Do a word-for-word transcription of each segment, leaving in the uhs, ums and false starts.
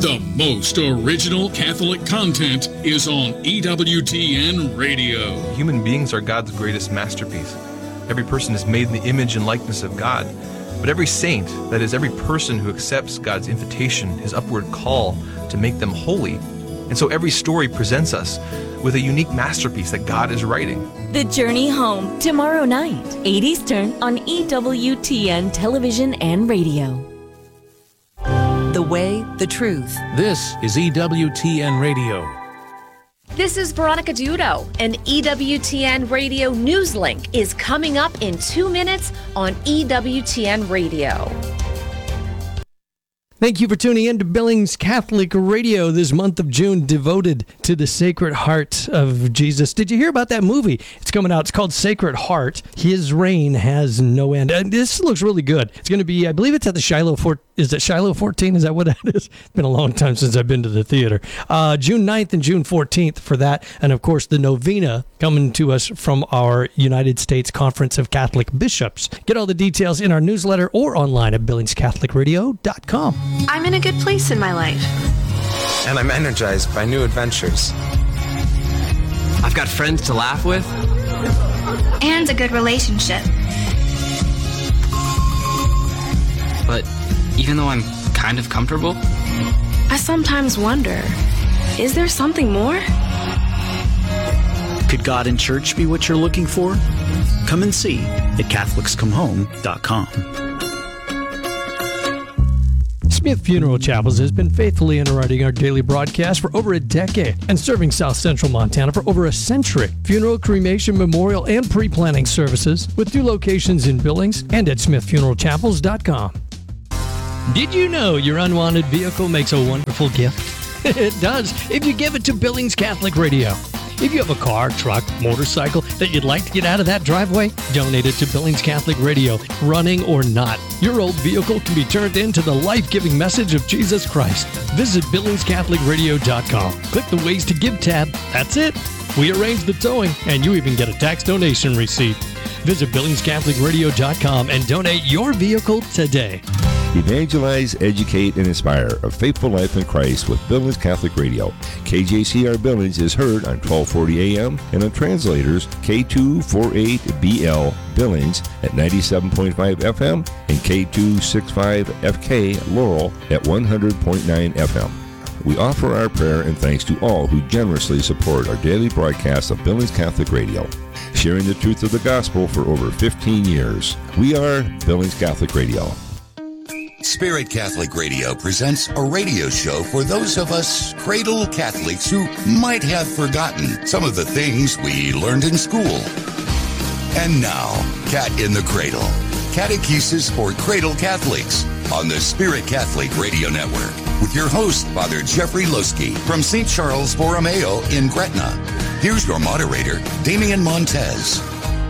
The most original Catholic content is on E W T N Radio. Human beings are God's greatest masterpiece. Every person is made in the image and likeness of God. But every saint, that is, every person who accepts God's invitation, his upward call to make them holy. And so every story presents us with a unique masterpiece that God is writing. The Journey Home, tomorrow night, eight Eastern on E W T N Television and Radio. The way, the truth. This is E W T N Radio. This is Veronica Dudo, and E W T N Radio News Link is coming up in two minutes on E W T N Radio. Thank you for tuning in to Billings Catholic Radio this month of June, devoted to the Sacred Heart of Jesus. Did you hear about that movie? It's coming out. It's called Sacred Heart. His reign has no end. And this looks really good. It's going to be, I believe it's at the Shiloh Fort. Is it Shiloh fourteen? Is that what that is? It's been a long time since I've been to the theater. Uh, June ninth and June fourteenth for that. And, of course, the novena coming to us from our United States Conference of Catholic Bishops. Get all the details in our newsletter or online at billings catholic radio dot com. I'm in a good place in my life. And I'm energized by new adventures. I've got friends to laugh with. And a good relationship. But even though I'm kind of comfortable, I sometimes wonder, is there something more? Could God and church be what you're looking for? Come and see at catholics come home dot com. Smith Funeral Chapels has been faithfully underwriting our daily broadcast for over a decade and serving South Central Montana for over a century. Funeral, cremation, memorial, and pre-planning services with two locations in Billings and at smith funeral chapels dot com. Did you know your unwanted vehicle makes a wonderful gift? It does if you give it to Billings Catholic Radio. If you have a car, truck, motorcycle that you'd like to get out of that driveway, donate it to Billings Catholic Radio, running or not. Your old vehicle can be turned into the life-giving message of Jesus Christ. Visit billings catholic radio dot com. Click the Ways to Give tab. That's it. We arrange the towing, and you even get a tax donation receipt. Visit billings catholic radio dot com and donate your vehicle today. Evangelize, educate, and inspire a faithful life in Christ with Billings Catholic Radio. K J C R Billings is heard on twelve forty A M and on translators K two forty-eight B L Billings at ninety-seven point five F M and K two sixty-five F K Laurel at one hundred point nine F M. We offer our prayer and thanks to all who generously support our daily broadcast of Billings Catholic Radio, sharing the truth of the gospel for over fifteen years. We are Billings Catholic Radio. Spirit Catholic Radio presents a radio show for those of us cradle Catholics who might have forgotten some of the things we learned in school. And now, Cat in the Cradle, Catechesis for Cradle Catholics on the Spirit Catholic Radio Network with your host, Father Jeffrey Loski from Saint Charles Borromeo in Gretna. Here's your moderator, Damian Montez.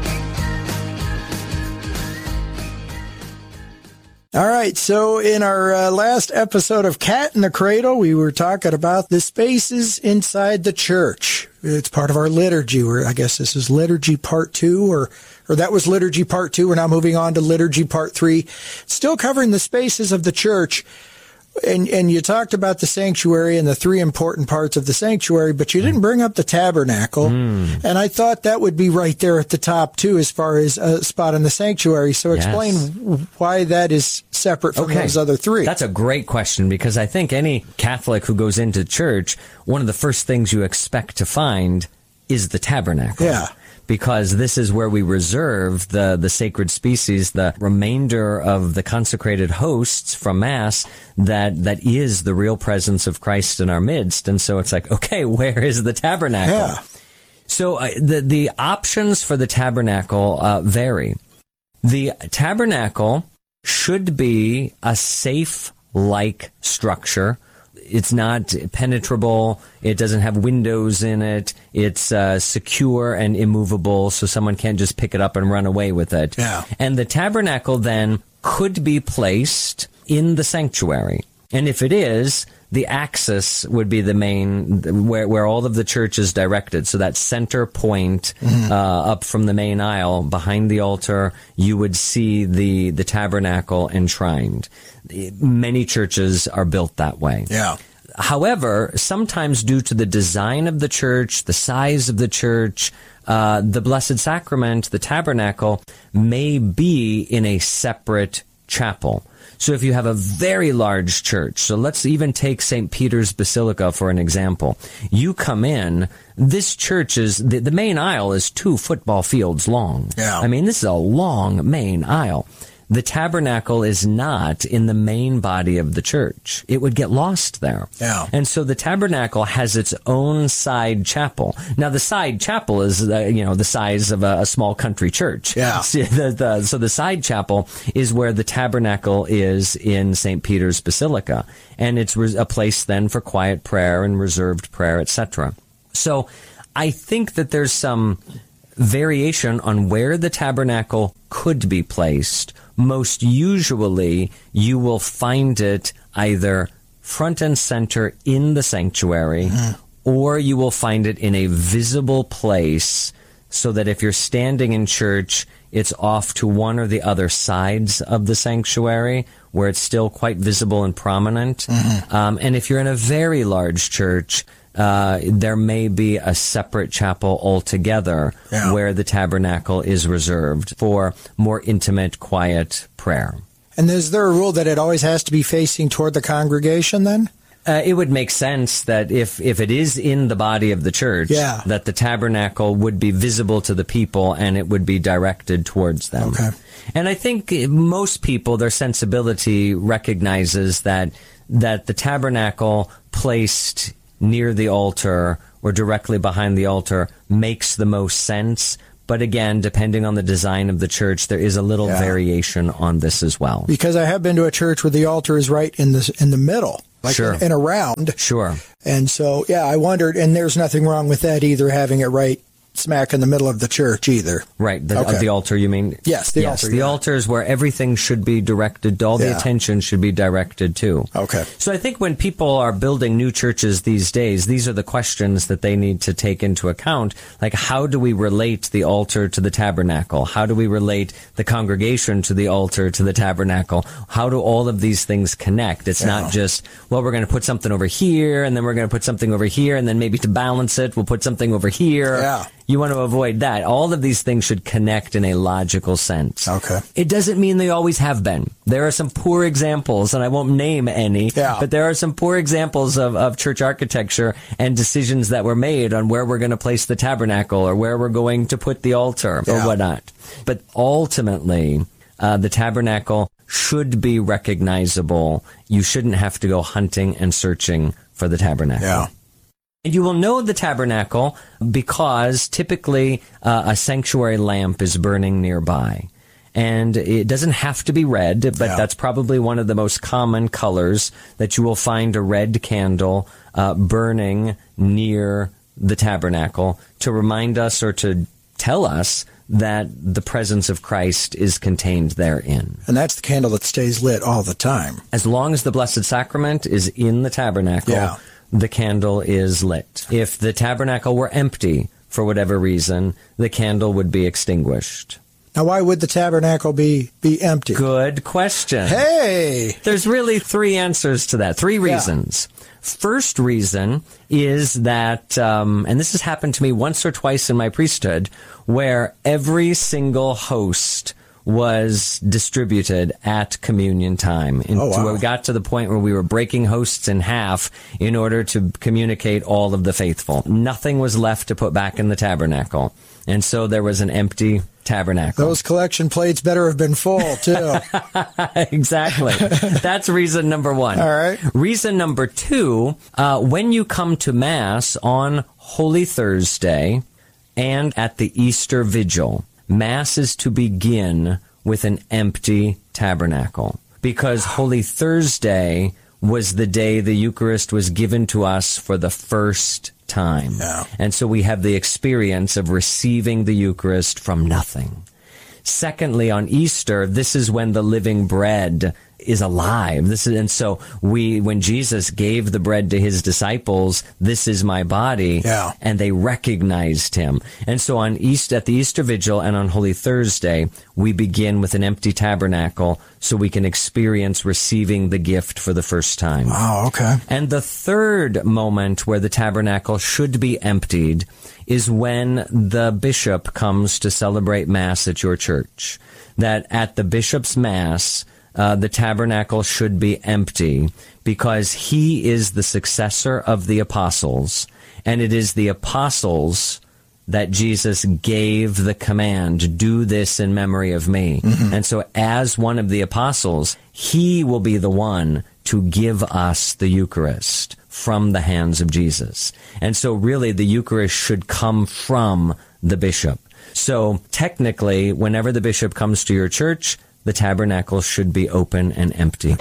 All right, so in our uh, last episode of Cat in the Cradle, we were talking about the spaces inside the church. It's part of our liturgy. Where I guess this is liturgy part two, or or that was liturgy part two. We're now moving on to liturgy part three, still covering the spaces of the church. And and you talked about the sanctuary and the three important parts of the sanctuary, but you didn't bring up the tabernacle. Mm. And I thought that would be right there at the top, too, as far as a spot in the sanctuary. So explain yes. why that is separate from okay. those other three. That's a great question, because I think any Catholic who goes into church, one of the first things you expect to find is the tabernacle. Yeah. Because this is where we reserve the, the sacred species, the remainder of the consecrated hosts from Mass that, that is the real presence of Christ in our midst. And so it's like, okay, where is the tabernacle? Yeah. So uh, the, the options for the tabernacle uh, vary. The tabernacle should be a safe-like structure. It's not penetrable. It doesn't have windows in it. It's uh, secure and immovable, so someone can't just pick it up and run away with it. Yeah. And the tabernacle then could be placed in the sanctuary. And if it is, the axis would be the main, where, where all of the church is directed. So that center point mm-hmm. uh, up from the main aisle behind the altar, you would see the, the tabernacle enshrined. Many churches are built that way. Yeah. However, sometimes due to the design of the church, the size of the church, uh, the Blessed Sacrament, the tabernacle, may be in a separate chapel. So if you have a very large church, so let's even take Saint Peter's Basilica for an example. You come in, this church is, the, the main aisle is two football fields long. Yeah. I mean, this is a long main aisle. The tabernacle is not in the main body of the church. It would get lost there. Yeah. And so the tabernacle has its own side chapel. Now, the side chapel is, uh, you know, the size of a, a small country church. Yeah. So the, the, so the side chapel is where the tabernacle is in Saint Peter's Basilica. And it's a place then for quiet prayer and reserved prayer, et cetera. So I think that there's some variation on where the tabernacle could be placed. Most usually, you will find it either front and center in the sanctuary, mm-hmm. or you will find it in a visible place so that if you're standing in church, it's off to one or the other sides of the sanctuary where it's still quite visible and prominent. Mm-hmm. Um, and if you're in a very large church, Uh, there may be a separate chapel altogether yeah. where the tabernacle is reserved for more intimate, quiet prayer. And is there a rule that it always has to be facing toward the congregation then? Uh, it would make sense that if, if it is in the body of the church, yeah. that the tabernacle would be visible to the people and it would be directed towards them. Okay. And I think most people, their sensibility recognizes that that the tabernacle placed near the altar or directly behind the altar makes the most sense. But again, depending on the design of the church, there is a little yeah. variation on this as well. Because I have been to a church where the altar is right in the, in the middle, like sure. in, in a round. Sure. And so, yeah, I wondered, and there's nothing wrong with that either, having it right smack in the middle of the church either. Right, the, okay. of the altar, you mean? Yes, the yes, altar. the yeah. altar is where everything should be directed, all the yeah. attention should be directed to. Okay. So I think when people are building new churches these days, these are the questions that they need to take into account. Like, how do we relate the altar to the tabernacle? How do we relate the congregation to the altar, to the tabernacle? How do all of these things connect? It's yeah. not just, well, we're going to put something over here, and then we're going to put something over here, and then maybe to balance it, we'll put something over here. Yeah. You want to avoid that. All of these things should connect in a logical sense. Okay. It doesn't mean they always have been. There are some poor examples, and I won't name any, yeah. but there are some poor examples of, of church architecture and decisions that were made on where we're going to place the tabernacle or where we're going to put the altar yeah. or whatnot. But ultimately, uh, the tabernacle should be recognizable. You shouldn't have to go hunting and searching for the tabernacle. Yeah. And you will know the tabernacle because typically uh, a sanctuary lamp is burning nearby. And it doesn't have to be red, but yeah. that's probably one of the most common colors that you will find a red candle uh, burning near the tabernacle to remind us or to tell us that the presence of Christ is contained therein. And that's the candle that stays lit all the time. As long as the Blessed Sacrament is in the tabernacle, yeah. the candle is lit. If the tabernacle were empty, for whatever reason, the candle would be extinguished. Now, why would the tabernacle be, be empty? Good question. Hey! There's really three answers to that, three reasons. Yeah. First reason is that, um, and this has happened to me once or twice in my priesthood, where every single host was distributed at communion time. And oh, wow. we got to the point where we were breaking hosts in half in order to communicate all of the faithful. Nothing was left to put back in the tabernacle. And so there was an empty tabernacle. Those collection plates better have been full, too. Exactly. That's reason number one. All right. Reason number two, uh, when you come to Mass on Holy Thursday and at the Easter Vigil, Mass is to begin with an empty tabernacle because Holy Thursday was the day the Eucharist was given to us for the first time. Yeah. And so we have the experience of receiving the Eucharist from nothing. Secondly, on Easter, this is when the living bread is alive. This is, and so we, when Jesus gave the bread to his disciples, this is my body, yeah. and they recognized him. And so on East, at the Easter Vigil and on Holy Thursday, we begin with an empty tabernacle so we can experience receiving the gift for the first time. Oh, okay. And the third moment where the tabernacle should be emptied is when the bishop comes to celebrate Mass at your church. That at the bishop's Mass, uh, the tabernacle should be empty because he is the successor of the apostles, and it is the apostles that Jesus gave the command, do this in memory of me. Mm-hmm. And so as one of the apostles, he will be the one to give us the Eucharist from the hands of Jesus. And so really the Eucharist should come from the bishop. So technically, whenever the bishop comes to your church, the tabernacle should be open and empty.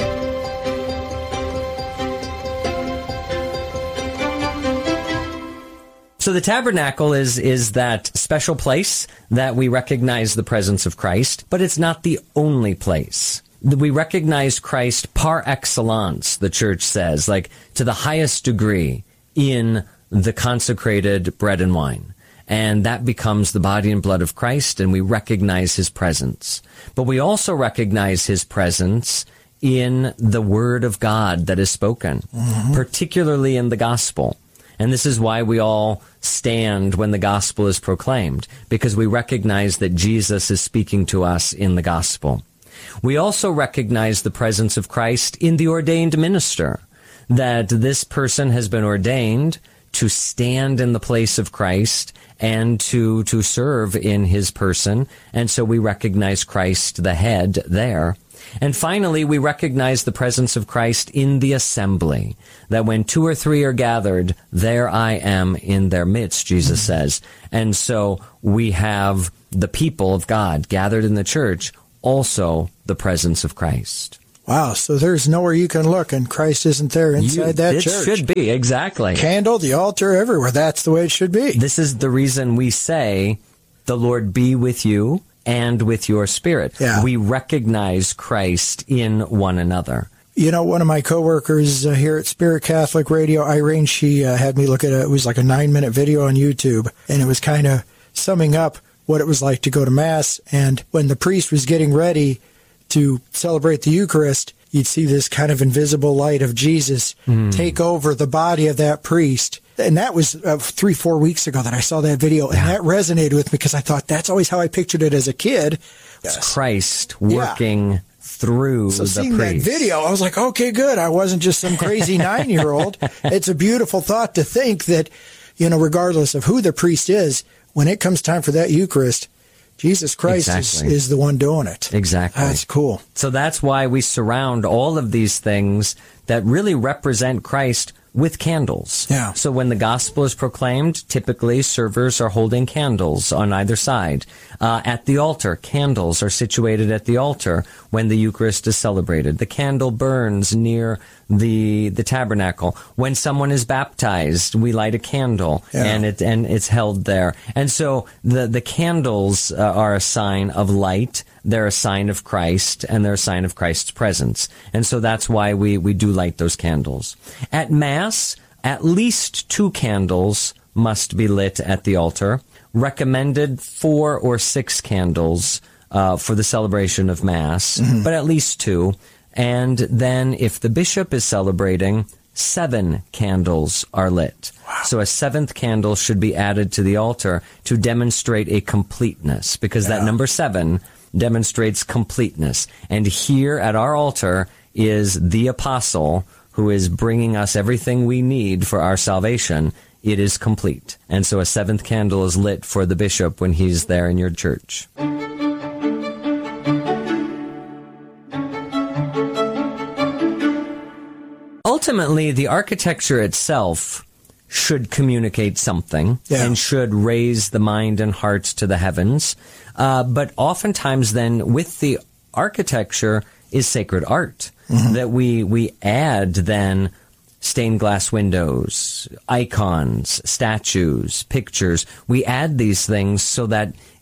So the tabernacle is is that special place that we recognize the presence of Christ, but it's not the only place. We recognize Christ par excellence, the church says, like to the highest degree in the consecrated bread and wine. And that becomes the body and blood of Christ, and we recognize his presence. But we also recognize his presence in the word of God that is spoken, mm-hmm. particularly in the gospel. And this is why we all stand when the gospel is proclaimed, because we recognize that Jesus is speaking to us in the gospel. We also recognize the presence of Christ in the ordained minister, that this person has been ordained to stand in the place of Christ and to, to serve in his person. And so we recognize Christ, the head, there. And finally, we recognize the presence of Christ in the assembly, that when two or three are gathered, there I am in their midst, Jesus mm-hmm. says. And so we have the people of God gathered in the church, also the presence of Christ. Wow, so there's nowhere you can look and Christ isn't there inside you, that it church. It should be, exactly. Candle, the altar, everywhere. That's the way it should be. This is the reason we say, the Lord be with you and with your spirit. Yeah. We recognize Christ in one another. You know, one of my coworkers uh, here at Spirit Catholic Radio, Irene, she uh, had me look at a, it was like a nine-minute video on YouTube, and it was kind of summing up what it was like to go to Mass. And when the priest was getting ready to celebrate the Eucharist, you'd see this kind of invisible light of Jesus mm. take over the body of that priest. And that was uh, three, four weeks ago that I saw that video, and yeah. that resonated with me because I thought that's always how I pictured it as a kid. It's yes. Christ working yeah. through so the seeing priest. That video, I was like, okay, good. I wasn't just some crazy nine-year-old. It's a beautiful thought to think that, you know, regardless of who the priest is, when it comes time for that Eucharist, Jesus Christ exactly. is, is the one doing it. Exactly. That's cool. So that's why we surround all of these things that really represent Christ with candles. Yeah. So when the gospel is proclaimed, typically servers are holding candles on either side. Uh, at the altar, candles are situated at the altar when the Eucharist is celebrated. The candle burns near the the tabernacle. When someone is baptized, we light a candle, yeah. and it and it's held there. And so the the candles uh, are a sign of light. They're a sign of Christ, and they're a sign of Christ's presence. And so that's why we, we do light those candles. At Mass, at least two candles must be lit at the altar. Recommended four or six candles uh, for the celebration of Mass, mm-hmm. but at least two. And then if the bishop is celebrating, seven candles are lit. Wow. So a seventh candle should be added to the altar to demonstrate a completeness, because yeah. that number seven demonstrates completeness. And here at our altar is the apostle who is bringing us everything we need for our salvation. It is complete. And so a seventh candle is lit for the bishop when he's there in your church. Ultimately, the architecture itself should communicate something yeah. and should raise the mind and heart to the heavens. Uh, but oftentimes then with the architecture is sacred art, mm-hmm. that we, we add then stained glass windows, icons, statues, pictures. We add these things so that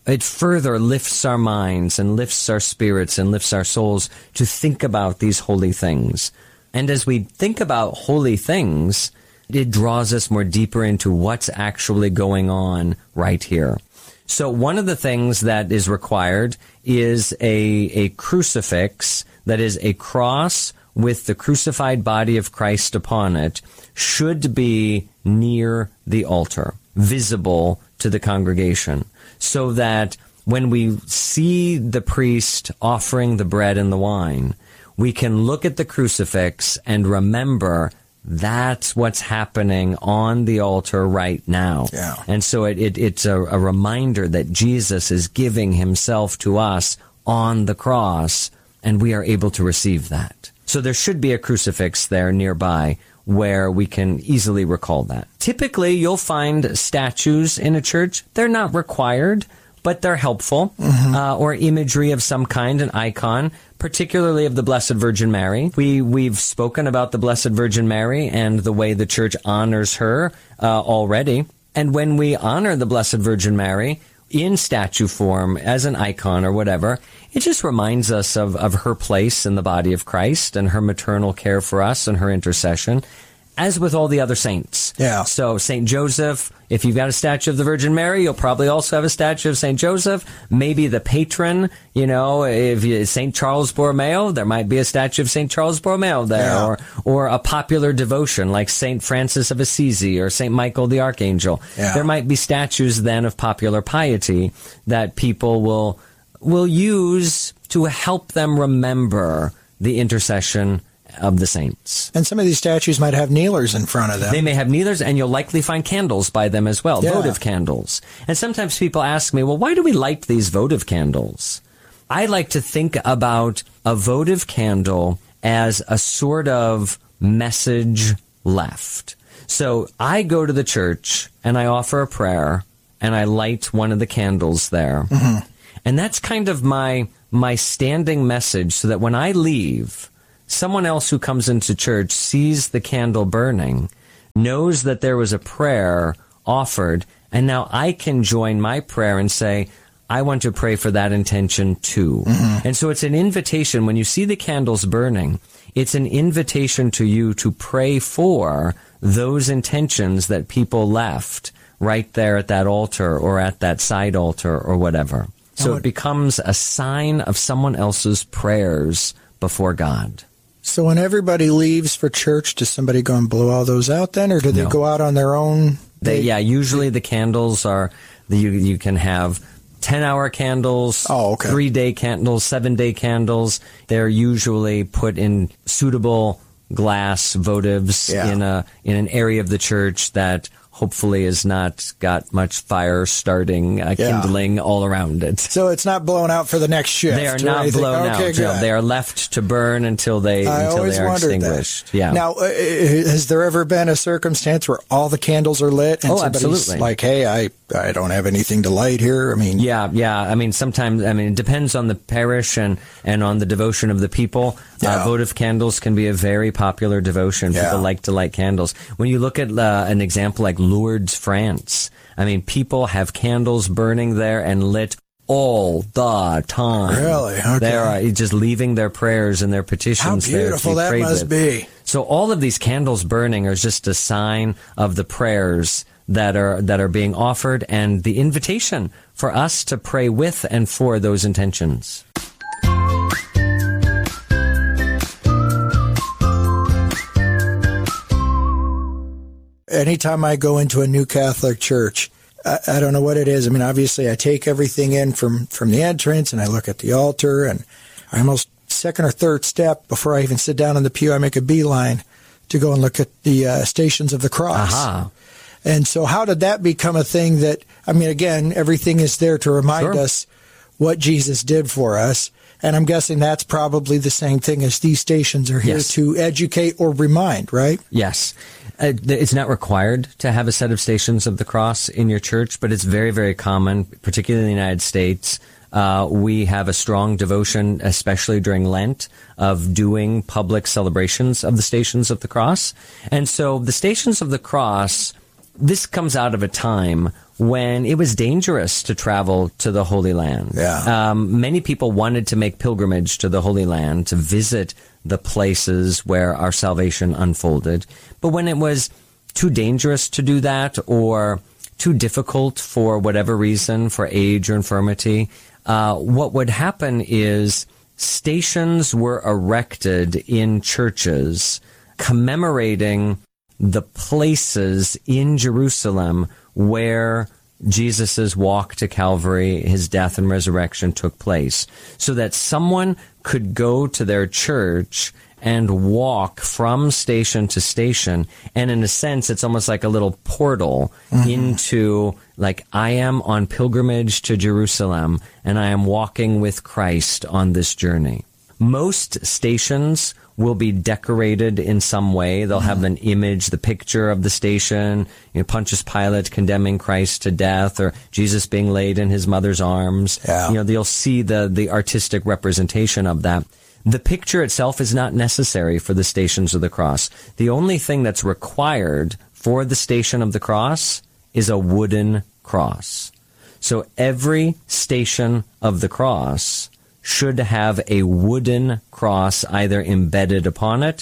it further lifts our minds and lifts our spirits and lifts our souls to think about these holy things. And as we think about holy things, it draws us more deeper into what's actually going on right here. So one of the things that is required is a, a crucifix, that is a cross with the crucified body of Christ upon it, should be near the altar, visible to the congregation, so that when we see the priest offering the bread and the wine, we can look at the crucifix and remember that's what's happening on the altar right now. Yeah. And so it, it, it's a, a reminder that Jesus is giving himself to us on the cross, and we are able to receive that. So there should be a crucifix there nearby where we can easily recall that. Typically, you'll find statues in a church. They're not required, but they're helpful, mm-hmm. uh, or imagery of some kind, an icon, particularly of the Blessed Virgin Mary. We, we've spoken about the Blessed Virgin Mary and the way the church honors her uh, already. And when we honor the Blessed Virgin Mary in statue form, as an icon or whatever, it just reminds us of, of her place in the body of Christ and her maternal care for us and her intercession, as with all the other saints. Yeah. So Saint Joseph, if you've got a statue of the Virgin Mary, you'll probably also have a statue of Saint Joseph. Maybe the patron, you know, if you, Saint Charles Borromeo, there might be a statue of Saint Charles Borromeo there, yeah. or or a popular devotion like Saint Francis of Assisi or Saint Michael the Archangel. Yeah. There might be statues then of popular piety that people will will use to help them remember the intercession of the saints. And some of these statues might have kneelers in front of them. They may have kneelers, and you'll likely find candles by them as well, yeah. votive candles. And sometimes people ask me, well, why do we light these votive candles? I like to think about a votive candle as a sort of message left. So I go to the church, and I offer a prayer, and I light one of the candles there. Mm-hmm. And that's kind of my my standing message, so that when I leave, someone else who comes into church sees the candle burning, knows that there was a prayer offered, and now I can join my prayer and say, I want to pray for that intention too. Mm-hmm. And so it's an invitation. When you see the candles burning, it's an invitation to you to pray for those intentions that people left right there at that altar or at that side altar or whatever. So it becomes a sign of someone else's prayers before God. So when everybody leaves for church, does somebody go and blow all those out then, or do they No. go out on their own? They, yeah, usually the candles are, you, you can have ten-hour candles, oh, okay. three-day candles, seven-day candles. They're usually put in suitable glass votives Yeah. in a in an area of the church that hopefully has not got much fire starting, uh, Yeah. kindling all around it. So it's not blown out for the next shift. They are or not anything. blown okay, out. Good. No, they are left to burn until they I until always they are wondered extinguished. that. Yeah. Now, uh, has there ever been a circumstance where all the candles are lit and Oh, somebody's absolutely. like, "Hey, I I don't have anything to light here"? I mean, Yeah, yeah. I mean, sometimes, I mean, it depends on the parish and, and on the devotion of the people. Yeah. Uh, votive candles can be a very popular devotion. Yeah. People like to light candles. When you look at uh, an example like Lourdes, France, I mean, people have candles burning there and lit all the time. Really? Okay. They're uh, just leaving their prayers and their petitions How there to beautiful be that prayed must with. be. So all of these candles burning are just a sign of the prayers that are that are being offered and the invitation for us to pray with and for those intentions. Anytime I go into a new Catholic church, I, I don't know what it is. I mean, obviously, I take everything in from, from the entrance, and I look at the altar, and I almost second or third step before I even sit down in the pew, I make a beeline to go and look at the uh, Stations of the Cross. Aha. And so how did that become a thing that, I mean, again, everything is there to remind Sure. us what Jesus did for us. And I'm guessing that's probably the same thing as these stations are here Yes. to educate or remind, right? Yes. Uh, th- it's not required to have a set of Stations of the Cross in your church, but it's very, very common, particularly in the United States. Uh, we have a strong devotion, especially during Lent, of doing public celebrations of the Stations of the Cross. And so the Stations of the Cross this comes out of a time when it was dangerous to travel to the Holy Land. Yeah. Um, many people wanted to make pilgrimage to the Holy Land to visit the places where our salvation unfolded. But when it was too dangerous to do that, or too difficult for whatever reason, for age or infirmity, uh, what would happen is stations were erected in churches commemorating the places in Jerusalem where Jesus' walk to Calvary, his death and resurrection took place, so that someone could go to their church and walk from station to station. And in a sense, it's almost like a little portal mm-hmm. into, like, I am on pilgrimage to Jerusalem, and I am walking with Christ on this journey. Most stations will be decorated in some way. They'll have an image, the picture of the station, you know, Pontius Pilate condemning Christ to death, or Jesus being laid in his mother's arms. Yeah. You know, you'll see the, the artistic representation of that. The picture itself is not necessary for the Stations of the Cross. The only thing that's required for the Station of the Cross is a wooden cross. So every Station of the Cross should have a wooden cross either embedded upon it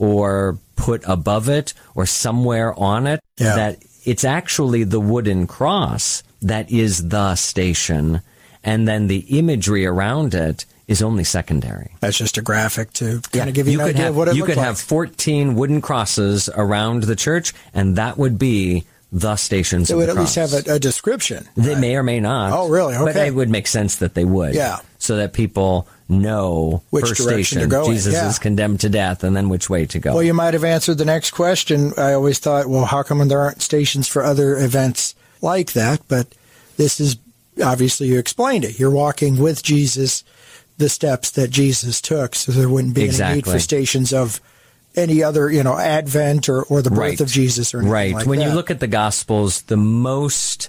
or put above it or somewhere on it. Yeah. That it's actually the wooden cross that is the station, and then the imagery around it is only secondary. That's just a graphic to kind Yeah, of give you, you an could idea have, of what it You looked could like. have fourteen wooden crosses around the church, and that would be the Stations They of would the at Cross. least have a, a description. They right? may or may not. Oh, really? But Okay. it would make sense that they would. Yeah. So that people know Which first direction station, to go in, Jesus yeah. is condemned to death, and then which way to go. Well, you might have answered the next question. I always thought, well, how come there aren't stations for other events like that? But this is, obviously, you explained it. You're walking with Jesus, the steps that Jesus took, so there wouldn't be Exactly. any need for stations of any other, you know, Advent or, or the birth Right. of Jesus or anything Right. like when that. you look at the Gospels, the most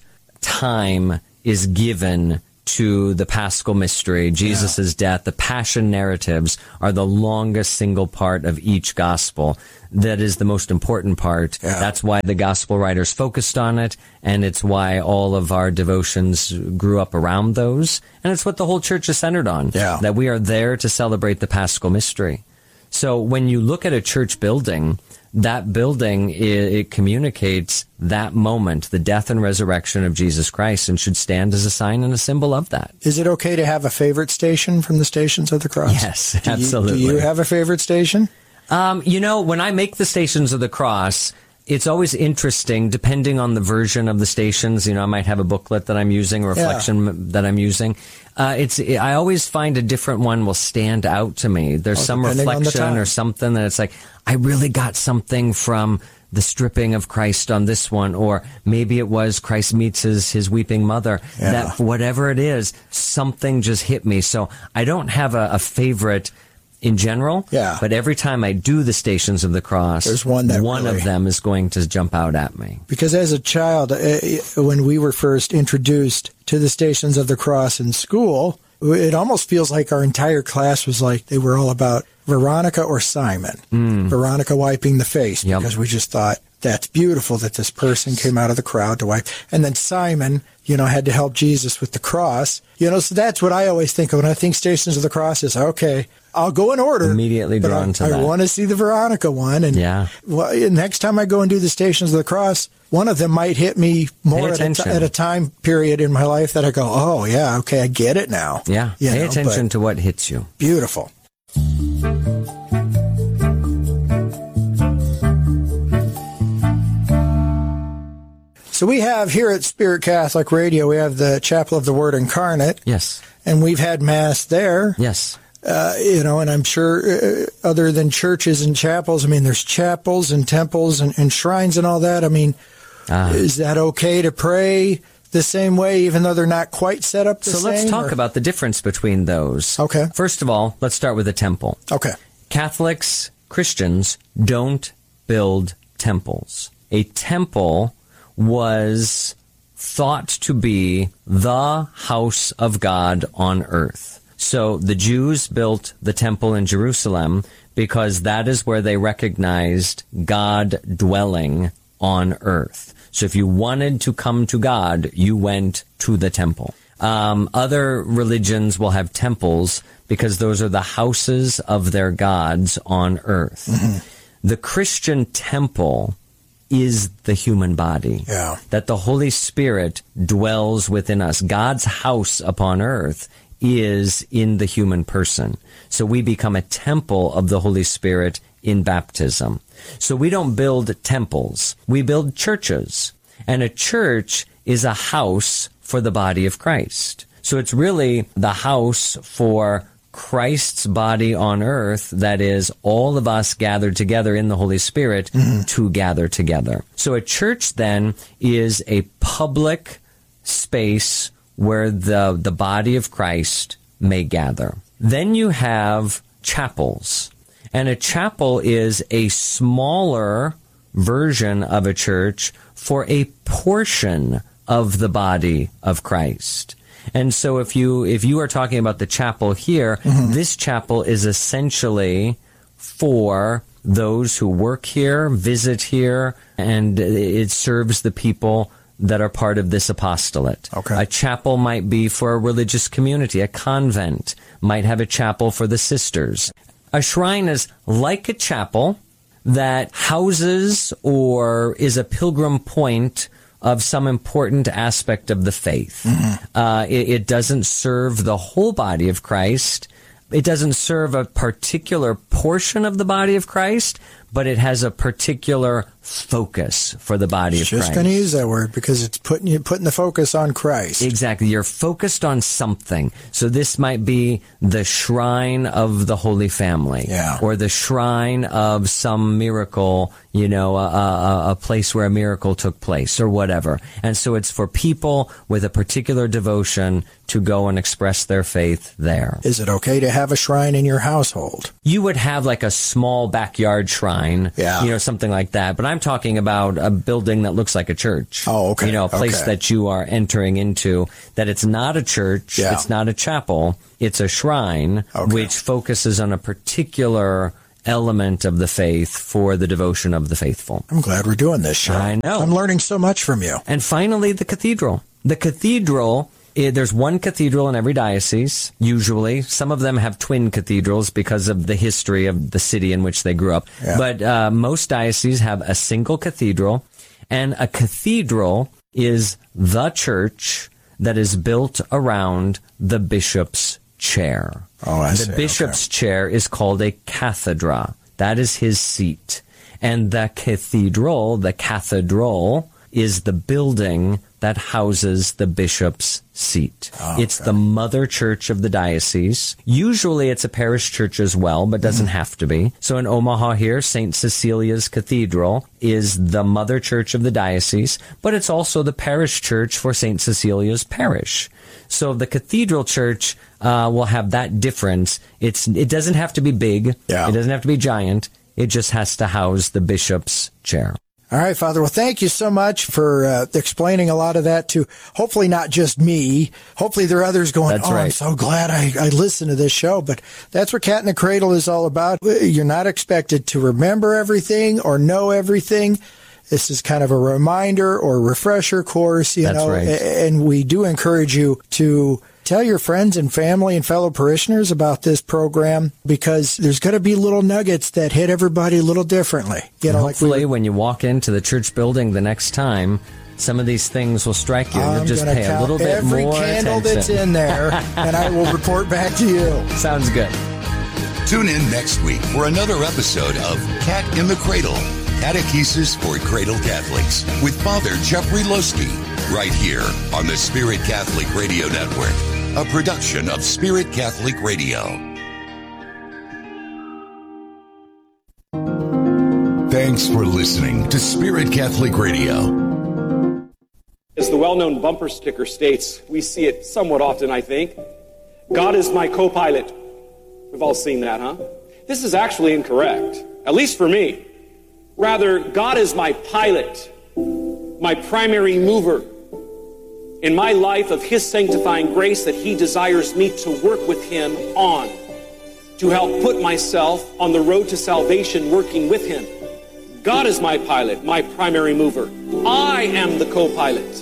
time is given to the Paschal mystery, Jesus' death. The Passion narratives are the longest single part of each Gospel. That is the most important part. Yeah. That's why the Gospel writers focused on it, and it's why all of our devotions grew up around those. And it's what the whole church is centered on, Yeah. that we are there to celebrate the Paschal mystery. So when you look at a church building, that building, it, it communicates that moment, the death and resurrection of Jesus Christ, and should stand as a sign and a symbol of that. Is it okay to have a favorite station from the Stations of the Cross? Yes, Do you- absolutely. do you have a favorite station? Um, you know, when I make the Stations of the Cross, it's always interesting, depending on the version of the stations. You know, I might have a booklet that I'm using, a reflection Yeah. that I'm using. Uh, it's, I always find a different one will stand out to me. There's Oh, some depending on the reflection time. or something that it's like, I really got something from the stripping of Christ on this one, or maybe it was Christ meets his, his weeping mother. Yeah. That whatever it is, something just hit me. So I don't have a, a favorite in general, Yeah. but every time I do the Stations of the Cross, There's one that one really- of them is going to jump out at me. Because as a child, uh, when we were first introduced to the Stations of the Cross in school, it almost feels like our entire class was like they were all about Veronica or Simon. Mm. Veronica wiping the face, Yep. because we just thought that's beautiful that this person came out of the crowd to wipe. And then Simon, you know, had to help Jesus with the cross. You know, so that's what I always think of when I think Stations of the Cross is, okay, I'll go in order. Immediately but drawn I, to I that. want to see the Veronica one. And Yeah. well, next time I go and do the Stations of the Cross, one of them might hit me more at a, attention. t- at a time period in my life that I go, oh, yeah, okay, I get it now. Yeah, You pay know, attention but to what hits you. Beautiful. So we have here at Spirit Catholic Radio, we have the Chapel of the Word Incarnate. Yes. And we've had Mass there. Yes. Uh, you know, and I'm sure uh, other than churches and chapels, I mean, there's chapels and temples and, and shrines and all that. I mean, Ah. is that okay to pray the same way, even though they're not quite set up the So same? let's talk or- about the difference between those. Okay. First of all, let's start with the temple. Okay. Catholics, Christians don't build temples. A temple was thought to be the house of God on earth. So the Jews built the temple in Jerusalem because that is where they recognized God dwelling on earth. So if you wanted to come to God, you went to the temple. Um, other religions will have temples because those are the houses of their gods on earth. Mm-hmm. The Christian temple is the human body. Yeah. That the Holy Spirit dwells within us. God's house upon earth is in the human person. So we become a temple of the Holy Spirit in baptism. So we don't build temples. We build churches. And a church is a house for the body of Christ. So it's really the house for Christ's body on earth, that is, all of us gathered together in the Holy Spirit mm-hmm. to gather together. So a church then is a public space where the, the body of Christ may gather. Then you have chapels. And a chapel is a smaller version of a church for a portion of the body of Christ. And so if you if you are talking about the chapel here, mm-hmm. this chapel is essentially for those who work here, visit here, and it serves the people that are part of this apostolate. Okay. A chapel might be for a religious community. A convent might have a chapel for the sisters. A shrine is like a chapel that houses or is a pilgrim point of some important aspect of the faith. Mm-hmm. Uh, it, it doesn't serve the whole body of Christ. It doesn't serve a particular portion of the body of Christ, but it has a particular focus for the body of Christ. Just going to use that word because it's putting you putting the focus on Christ. Exactly. You're focused on something. So this might be the shrine of the Holy Family, yeah. or the shrine of some miracle, you know, a, a, a place where a miracle took place or whatever. And so it's for people with a particular devotion to go and express their faith there. Is it okay to have a shrine in your household? You would have like a small backyard shrine, yeah. you know, something like that. But I'm talking about a building that looks like a church. Oh, okay. You know, a place okay. that you are entering into, that it's not a church, yeah. it's not a chapel, it's a shrine, okay. which focuses on a particular element of the faith for the devotion of the faithful. I'm glad we're doing this show. I know. I'm learning so much from you. And finally, the cathedral. The cathedral, there's one cathedral in every diocese, usually. Some of them have twin cathedrals because of the history of the city in which they grew up. Yeah. But uh, most dioceses have a single cathedral, and a cathedral is the church that is built around the bishop's chair. Oh, I the see. bishop's okay. chair is called a cathedra. That is his seat. And the cathedral, the cathedral, is the building that houses the bishop's seat. Oh, it's okay. the mother church of the diocese. Usually it's a parish church as well, but doesn't mm-hmm. have to be. So in Omaha here, Saint Cecilia's Cathedral is the mother church of the diocese, but it's also the parish church for Saint Cecilia's parish. So the cathedral church uh, will have that difference. It's It doesn't have to be big. Yeah. It doesn't have to be giant. It just has to house the bishop's chair. All right, Father. Well, thank you so much for uh, explaining a lot of that to hopefully not just me. Hopefully there are others going, that's oh, right. I'm so glad I, I listened to this show. But that's what Cat in the Cradle is all about. You're not expected to remember everything or know everything. This is kind of a reminder or refresher course, you that's know, right. and we do encourage you to tell your friends and family and fellow parishioners about this program because there's going to be little nuggets that hit everybody a little differently. You know, hopefully like we, when you walk into the church building the next time, some of these things will strike you. I'm You'll just gonna pay a little bit every more candle attention. that's in there, and I will report back to you. Sounds good. Tune in next week for another episode of Cat in the Cradle, Catechesis for Cradle Catholics with Father Jeffrey Loski, right here on the Spirit Catholic Radio Network, a production of Spirit Catholic Radio. Thanks for listening to Spirit Catholic Radio. As the well-known bumper sticker states, we see it somewhat often, I think. God is my co-pilot. We've all seen that, huh? This is actually incorrect, at least for me. Rather, God is my pilot, my primary mover in my life of His sanctifying grace that He desires me to work with Him on, to help put myself on the road to salvation working with Him. God is my pilot, my primary mover. I am the co-pilot,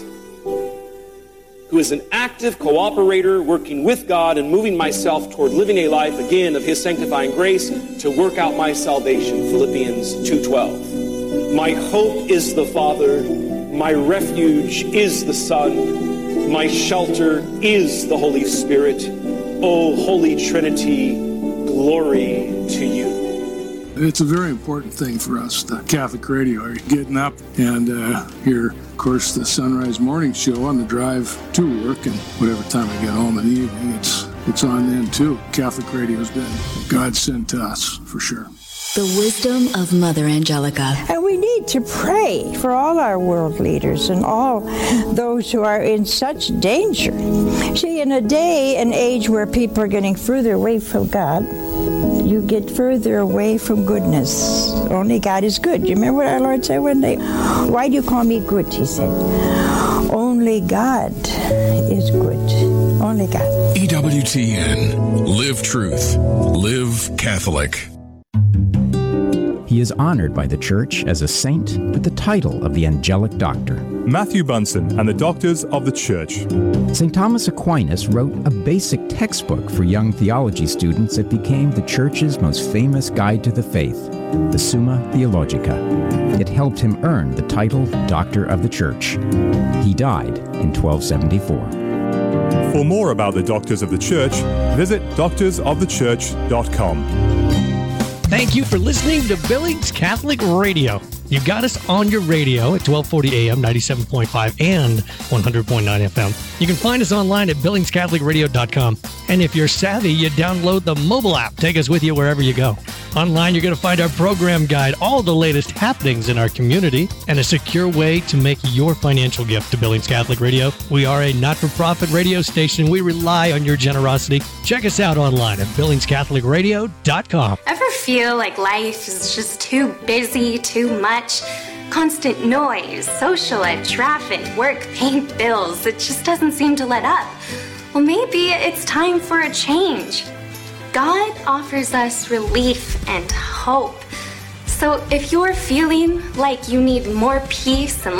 who is an active cooperator working with God and moving myself toward living a life, again, of His sanctifying grace to work out my salvation, Philippians two twelve. My hope is the Father, my refuge is the Son, my shelter is the Holy Spirit. O Holy Trinity, glory to you. It's a very important thing for us, the Catholic radio, getting up and uh, hear, of course, the Sunrise Morning Show on the drive to work, and whatever time I get home in the evening, it's it's on then too. Catholic radio's been God sent to us, for sure. The wisdom of Mother Angelica. And we need to pray for all our world leaders and all those who are in such danger. See, in a day and age where people are getting further away from God, you get further away from goodness. Only God is good. You remember what our Lord said one day? Why do you call me good? He said. Only God is good. Only God. E W T N. Live truth. Live Catholic. He is honored by the Church as a saint with the title of the Angelic Doctor. Matthew Bunson and the Doctors of the Church. Saint Thomas Aquinas wrote a basic textbook for young theology students that became the Church's most famous guide to the faith, the Summa Theologica. It helped him earn the title Doctor of the Church. He died in twelve seventy-four. For more about the Doctors of the Church, visit doctors of the church dot com. Thank you for listening to Billings Catholic Radio. You got us on your radio at twelve forty a.m., ninety-seven point five, and one hundred point nine F M. You can find us online at billings catholic radio dot com. And if you're savvy, you download the mobile app. Take us with you wherever you go. Online, you're going to find our program guide, all the latest happenings in our community, and a secure way to make your financial gift to Billings Catholic Radio. We are a not-for-profit radio station. We rely on your generosity. Check us out online at billings catholic radio dot com. Ever feel like life is just too busy, too much? Constant noise, social ed, traffic, work, paying bills. It just doesn't seem to let up. Well, maybe it's time for a change. God offers us relief and hope. So if you're feeling like you need more peace and